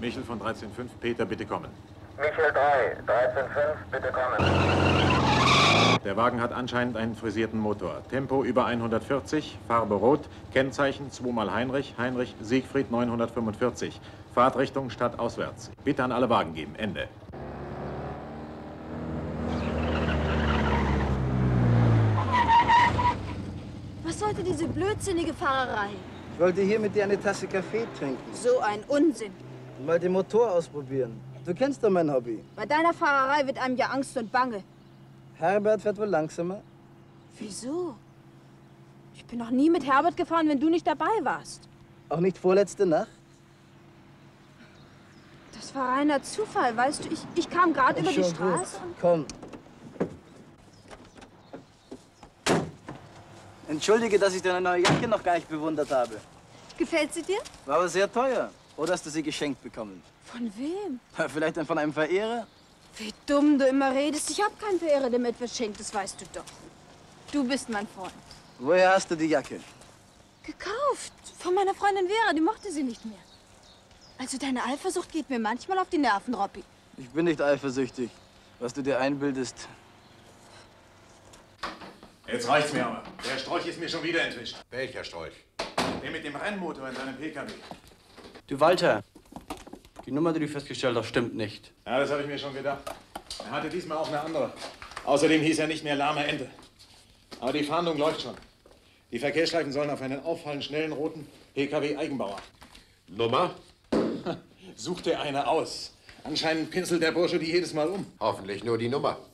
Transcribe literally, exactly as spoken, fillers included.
Michel von dreizehn Komma fünf, Peter, bitte kommen. Michel drei, dreizehn Komma fünf, bitte kommen. Der Wagen hat anscheinend einen frisierten Motor. Tempo über hundertvierzig, Farbe rot, Kennzeichen zweimal Heinrich, Heinrich Siegfried neunhundertfünfundvierzig. Fahrtrichtung stadtauswärts. Bitte an alle Wagen geben. Ende. Was sollte diese blödsinnige Fahrerei? Ich wollte hier mit dir eine Tasse Kaffee trinken. So ein Unsinn. Und mal den Motor ausprobieren. Du kennst doch mein Hobby. Bei deiner Fahrerei wird einem ja Angst und Bange. Herbert fährt wohl langsamer. Wieso? Ich bin noch nie mit Herbert gefahren, wenn du nicht dabei warst. Auch nicht vorletzte Nacht? Das war reiner Zufall, weißt du. Ich, ich kam gerade über die Straße und... Komm. Entschuldige, dass ich deine neue Jacke noch gar nicht bewundert habe. Gefällt sie dir? War aber sehr teuer. Oder hast du sie geschenkt bekommen? Von wem? Vielleicht von einem Verehrer? Wie dumm du immer redest. Ich habe keinen Verehrer, der mir etwas schenkt, das weißt du doch. Du bist mein Freund. Woher hast du die Jacke? Gekauft. Von meiner Freundin Vera, die mochte sie nicht mehr. Also deine Eifersucht geht mir manchmal auf die Nerven, Robby. Ich bin nicht eifersüchtig. Was du dir einbildest. Jetzt reicht's mir aber. Der Strolch ist mir schon wieder entwischt. Welcher Strolch? Der mit dem Rennmotor in seinem P K W. Du Walter, die Nummer, die du festgestellt hast, stimmt nicht. Ja, das habe ich mir schon gedacht. Er hatte diesmal auch eine andere. Außerdem hieß er nicht mehr lahme Ente. Aber die Fahndung läuft schon. Die Verkehrsstreifen sollen auf einen auffallend schnellen roten P K W Eigenbauer. Nummer? Such dir eine aus. Anscheinend pinselt der Bursche die jedes Mal um. Hoffentlich nur die Nummer.